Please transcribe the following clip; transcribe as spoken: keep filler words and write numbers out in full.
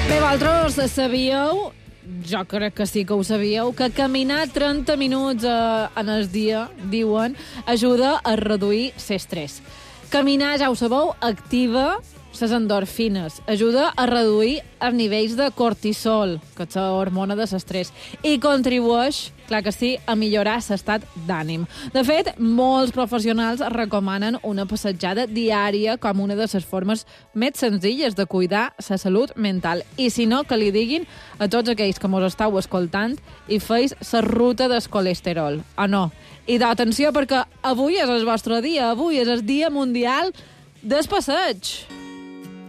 Bé, vosaltres sabíeu, jo crec que sí que ho sabíeu, que caminar trenta minuts eh, en el dia, diuen, ajuda a reduir l'estrès. Caminar, ja ho sabeu, activa les endorfines, ajuda a reduir els nivells de cortisol, que és l'hormona de l'estrès, i contribueix, clar que sí, a millorar l'estat d'ànim. De fet, molts professionals recomanen una passejada diària com una de les formes més senzilles de cuidar la salut mental. I si no, que li diguin a tots aquells que mos estàu escoltant i feis la ruta del colesterol. O no? I d'atenció, perquè avui és el vostre dia, avui és el dia mundial del passeig.